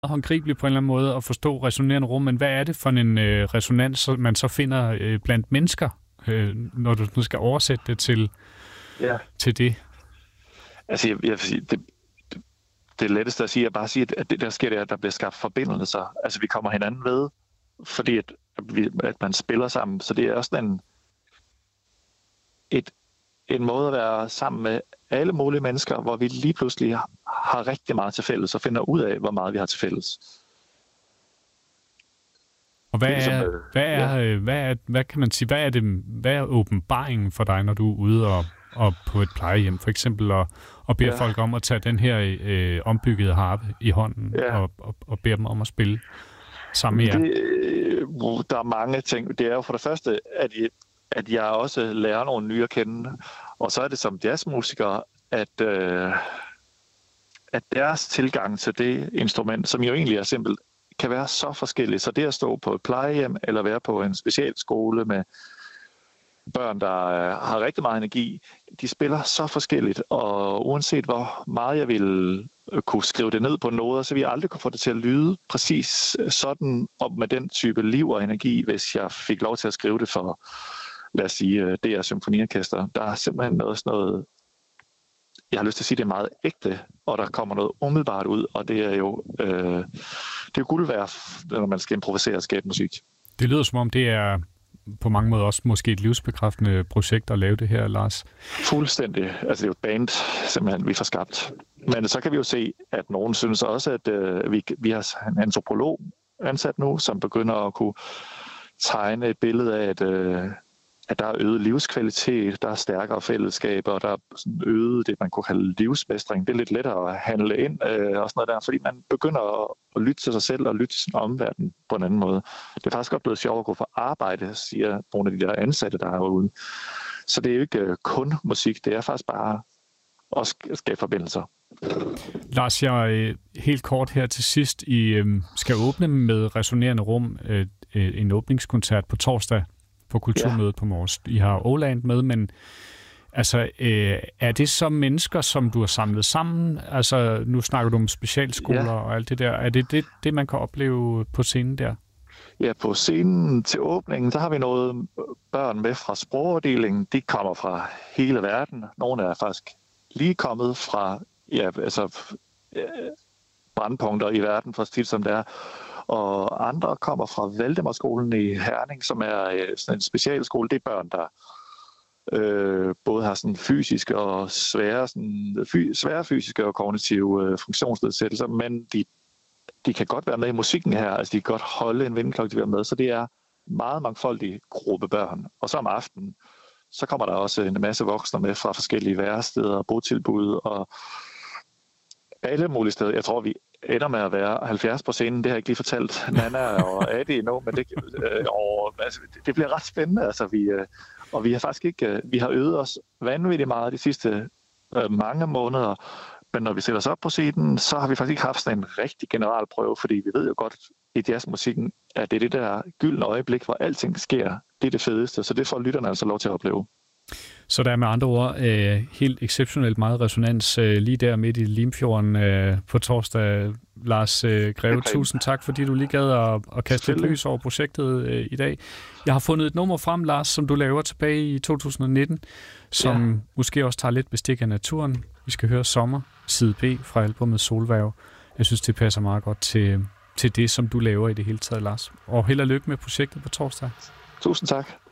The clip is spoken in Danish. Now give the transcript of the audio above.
håndgribeligt på en eller anden måde at forstå resonerende rum, men hvad er det for en resonans, man så finder blandt mennesker, når du nu skal oversætte det til det? Altså, jeg vil sige, det letteste at sige er bare at sige, at det der sker, det er, at der bliver skabt forbindelser. Altså, vi kommer hinanden ved, fordi at man spiller sammen. Så det er også en måde at være sammen med alle mulige mennesker, hvor vi lige pludselig har rigtig meget til fælles og finder ud af, hvor meget vi har til fælles. Og hvad kan man sige, hvad er åbenbaringen for dig, når du er ude og på et plejehjem, for eksempel, og beder folk om at tage den her ombyggede harpe i hånden og beder dem om at spille sammen med jer? Der er mange ting. Det er jo for det første, at jeg også lærer nogle nye at kende, og så er det som jazzmusiker, at deres tilgang til det instrument, som jo egentlig er simpelt, kan være så forskelligt. Så det at stå på et plejehjem, eller være på en specialskole med børn, der har rigtig meget energi, de spiller så forskelligt, og uanset hvor meget jeg ville kunne skrive det ned på noder, så ville jeg aldrig kunne få det til at lyde præcis sådan, og med den type liv og energi, hvis jeg fik lov til at skrive det for, lad os sige, DR Symfoniorkester. Der er simpelthen noget, jeg har lyst til at sige, det er meget ægte, og der kommer noget umiddelbart ud, og det er jo guld værd, når man skal improvisere og skabe musik. Det lyder som om, det er på mange måder også måske et livsbekræftende projekt at lave det her, Lars. Fuldstændig. Altså det er jo et band, simpelthen, vi får skabt. Men så kan vi jo se, at nogen synes også, at vi har en antropolog ansat nu, som begynder at kunne tegne et billede af, at der er øget livskvalitet, der er stærkere fællesskaber, og der er sådan øget det, man kunne kalde livsmestring. Det er lidt lettere at handle ind og sådan noget der, fordi man begynder at lytte til sig selv og lytte til sin omverden på en anden måde. Det er faktisk godt blevet sjovt at gå for arbejde, siger nogle af de der ansatte, der er herude. Så det er jo ikke kun musik, det er faktisk bare at skabe forbindelser. Lars, jeg helt kort her til sidst. I skal åbne med Resonerende Rum, en åbningskoncert på torsdag på Kulturmødet på Mors. I har Åland med, men altså, er det så mennesker, som du har samlet sammen? Altså, nu snakker du om specialskoler og alt det der. Er det, man kan opleve på scenen der? Ja, på scenen til åbningen, så har vi noget børn med fra sprogafdelingen. De kommer fra hele verden. Nogle er faktisk lige kommet fra brandpunkter i verden, for tit som det er. Og andre kommer fra Valdemarskolen i Herning, som er sådan en specialskole. Det er børn, der både har sådan fysiske og svære fysiske og kognitive funktionsnedsættelser, men de kan godt være med i musikken her. Altså, de kan godt holde en vindklokke, de vil være med. Så det er meget mangfoldig gruppe børn. Og så om aftenen, så kommer der også en masse voksne med fra forskellige væresteder, botilbud og alle mulige steder. Jeg tror, vi ender med at være 70 på scenen. Det har jeg ikke lige fortalt Nana og Adi endnu, men det bliver ret spændende. Altså, vi har faktisk ikke, vi har øvet os vanvittigt meget de sidste mange måneder, men når vi sætter os op på scenen, så har vi faktisk ikke haft sådan en rigtig generalprøve, fordi vi ved jo godt i jazzmusikken, at det er det der gyldne øjeblik, hvor alting sker. Det er det fedeste, så det får lytterne altså lov til at opleve. Så der er med andre ord helt exceptionelt meget resonans lige der midt i Limfjorden på torsdag. Lars Greve, tusind tak, fordi du lige gad at kaste et lys over projektet i dag. Jeg har fundet et nummer frem, Lars, som du laver tilbage i 2019, som måske også tager lidt bestik af naturen. Vi skal høre Sommer, side B fra albumet Solværv. Jeg synes, det passer meget godt til det, som du laver i det hele taget, Lars. Og held og lykke med projektet på torsdag. Tusind tak.